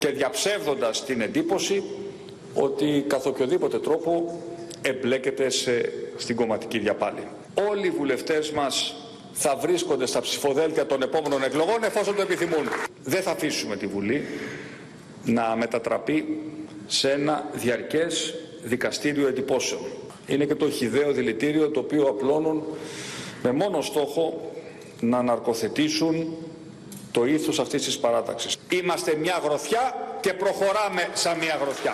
Και διαψεύδοντας την εντύπωση ότι καθ' οποιοδήποτε τρόπο εμπλέκεται στην κομματική διαπάλη. Όλοι οι βουλευτές μας θα βρίσκονται στα ψηφοδέλτια των επόμενων εκλογών εφόσον το επιθυμούν. Δεν θα αφήσουμε τη Βουλή να μετατραπεί σε ένα διαρκές δικαστήριο εντυπώσεων. Είναι και το χυδαίο δηλητήριο το οποίο απλώνουν με μόνο στόχο να αναρκοθετήσουν το ήθος αυτής της παράταξης. Είμαστε μια γροθιά και προχωράμε σαν μια γροθιά.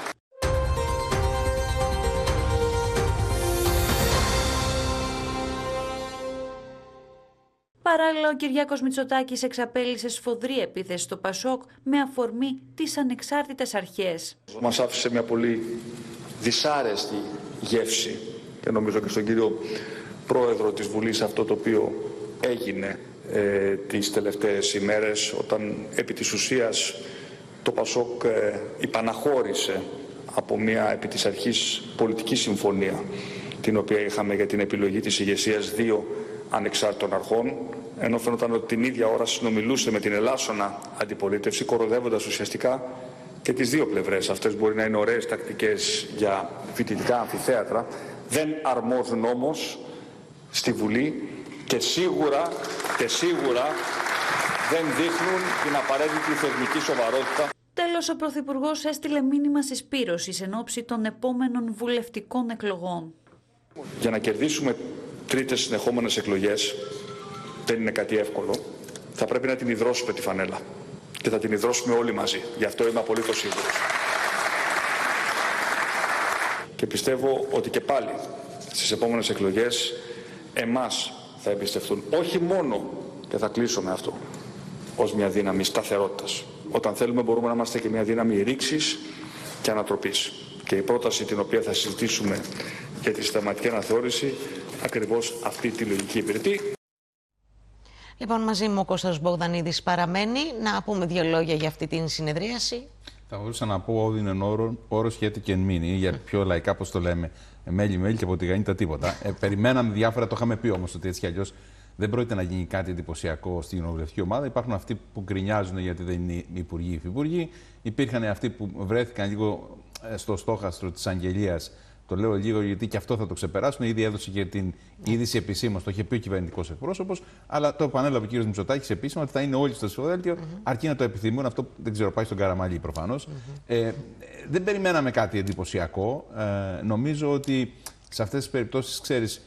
Παράλληλα, ο Κυριάκος Μητσοτάκης εξαπέλυσε σφοδρή επίθεση στο Πασόκ με αφορμή τις ανεξάρτητες αρχές. Μας άφησε μια πολύ δυσάρεστη γεύση και νομίζω και στον κύριο Πρόεδρο της Βουλής αυτό το οποίο έγινε τις τελευταίες ημέρες, όταν επί της ουσίας το Πασόκ υπαναχώρησε από μια επί της αρχής πολιτική συμφωνία την οποία είχαμε για την επιλογή της ηγεσίας δύο ανεξάρτητων αρχών, ενώ φαίνονταν ότι την ίδια ώρα συνομιλούσε με την ελάσσονα αντιπολίτευση, κοροδεύοντας ουσιαστικά και τις δύο πλευρές. Αυτές μπορεί να είναι ωραίες τακτικές για φοιτητικά αμφιθέατρα, δεν αρμόζουν όμως στη Βουλή και σίγουρα δεν δείχνουν την απαραίτητη θεσμική σοβαρότητα. Τέλος, ο Πρωθυπουργός έστειλε μήνυμα συσπήρωσης εν ώψη των επόμενων βουλευτικών εκλογών. Για να κερδίσουμε τρίτες συνεχόμενες εκλογές δεν είναι κάτι εύκολο. Θα πρέπει να την υδρώσουμε τη φανέλα. Και θα την υδρώσουμε όλοι μαζί. Γι' αυτό είμαι απολύτως σίγουρος. Και πιστεύω ότι και πάλι στις επόμενες εκλογές εμάς θα εμπιστευτούν. Όχι μόνο, και θα κλείσω με αυτό, ως μια δύναμη σταθερότητας. Όταν θέλουμε μπορούμε να είμαστε και μια δύναμη ρήξης και ανατροπής. Και η πρόταση την οποία θα συζητήσουμε για τη συνταγματική αναθεώρηση ακριβώς αυτή τη λογική υπηρετεί. Λοιπόν, μαζί μου ο Κώστας Μπογδανίδης παραμένει. Να πούμε δύο λόγια για αυτή την συνεδρίαση. Θα μπορούσα να πω ότι είναι όρος γιατί και εν μείνει, για πιο λαϊκά πώς το λέμε, μέλι και από τη γανίτα τίποτα. Περιμέναμε διάφορα, το είχαμε πει όμως ότι έτσι κι αλλιώς δεν πρόκειται να γίνει κάτι εντυπωσιακό στην κοινοβουλευτική ομάδα. Υπάρχουν αυτοί που γκρινιάζουν γιατί δεν είναι υπουργοί ή υφυπουργοί. Υπήρχαν αυτοί που βρέθηκαν λίγο στο στόχαστρο της αγγελίας. Το λέω λίγο γιατί και αυτό θα το ξεπεράσουν. Ήδη έδωσε και την είδηση επισήμως, το είχε πει ο κυβερνητικός εκπρόσωπος. Αλλά το επανέλαβε ο κ. Μητσοτάκης επίσημα ότι θα είναι όλοι στο ψηφοδέλτιο, αρκεί να το επιθυμούν. Αυτό δεν ξέρω, πάει στον Καραμαλή προφανώς. Δεν περιμέναμε κάτι εντυπωσιακό. Νομίζω ότι σε αυτές τις περιπτώσεις, ξέρεις,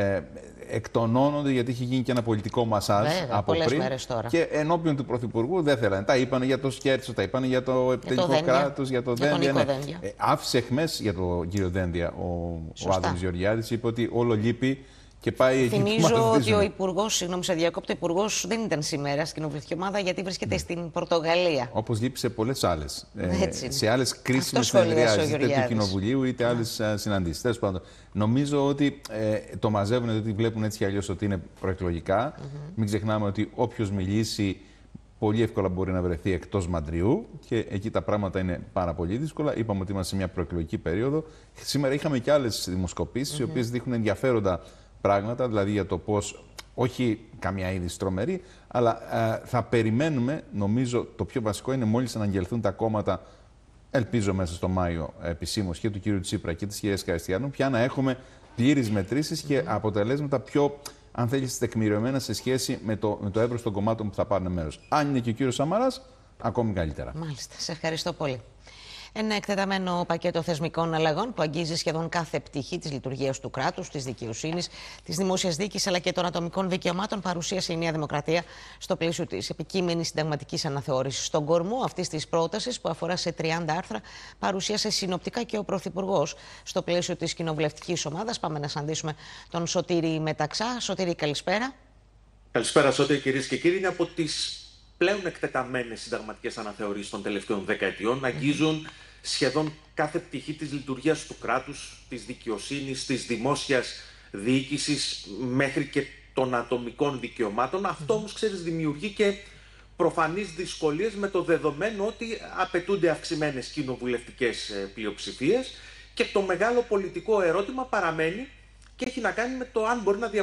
εκτονώνονται γιατί είχε γίνει και ένα πολιτικό μασάζ από πριν. Και ενώπιον του Πρωθυπουργού δεν θέλανε. Τα είπαν για το Σκέρτσο, τα είπαν για το επιτελικό κράτος, για το Δένδια. Ναι. Άφησε εχμές για τον κύριο Δένδια ο Άδωνης Γεωργιάδης, είπε ότι όλο λείπει και πάει εκεί. Θυμίζω ότι ο Υπουργός, συγγνώμη, σε διακόπτω, ο Υπουργός δεν ήταν σήμερα στην κοινοβουλευτική ομάδα γιατί βρίσκεται στην Πορτογαλία. Όπως λείπει σε πολλές άλλες. Σε άλλες κρίσιμες συνεδριάσεις, είτε του Κοινοβουλίου είτε άλλες συναντήσεις. Τέλος πάντων, νομίζω ότι το μαζεύουν γιατί βλέπουν έτσι κι αλλιώς ότι είναι προεκλογικά. Μην ξεχνάμε ότι όποιος μιλήσει πολύ εύκολα μπορεί να βρεθεί εκτός Μαντριού και εκεί τα πράγματα είναι πάρα πολύ δύσκολα. Είπαμε ότι είμαστε σε μια προεκλογική περίοδο. Σήμερα είχαμε και άλλες δημοσκοπήσεις, οι οποίες δείχνουν ενδιαφέροντα πράγματα, δηλαδή για το πώς, όχι καμιά είδηση τρομερή, αλλά θα περιμένουμε, νομίζω το πιο βασικό είναι μόλις αναγγελθούν τα κόμματα, ελπίζω μέσα στο Μάιο επισήμως και του κ. Τσίπρα και της κ. Καριστιανού, πια να έχουμε πλήρεις μετρήσεις και αποτελέσματα πιο, αν θέλεις, τεκμηριωμένα σε σχέση με το εύρος των κομμάτων που θα πάρουν μέρος. Αν είναι και ο κ. Σαμαράς, ακόμη καλύτερα. Μάλιστα, σε ευχαριστώ πολύ. Ένα εκτεταμένο πακέτο θεσμικών αλλαγών που αγγίζει σχεδόν κάθε πτυχή της λειτουργίας του κράτους, της δικαιοσύνης, της δημόσιας δίκης αλλά και των ατομικών δικαιωμάτων παρουσίασε η Νέα Δημοκρατία στο πλαίσιο της επικείμενης συνταγματικής αναθεώρησης. Στον κορμό αυτής της πρότασης, που αφορά σε 30 άρθρα, παρουσίασε συνοπτικά και ο Πρωθυπουργός στο πλαίσιο της κοινοβουλευτικής ομάδας. Πάμε να συναντήσουμε τον Σωτήρη Μεταξά. Σωτήρη, καλησπέρα. Καλησπέρα, Σωτήρη, κυρίες και κύριοι. Είναι από τις πλέον εκτεταμένες συνταγματικές αναθεωρήσεις των τελευταίων δεκαετιών. Αγγίζουν σχεδόν κάθε πτυχή της λειτουργίας του κράτους, της δικαιοσύνης, της δημόσιας διοίκησης, μέχρι και των ατομικών δικαιωμάτων. Αυτό όμως, ξέρεις, δημιουργεί και προφανείς δυσκολίες με το δεδομένο ότι απαιτούνται αυξημένες κοινοβουλευτικές πλειοψηφίες και το μεγάλο πολιτικό ερώτημα παραμένει και έχει να κάνει με το αν μπορεί να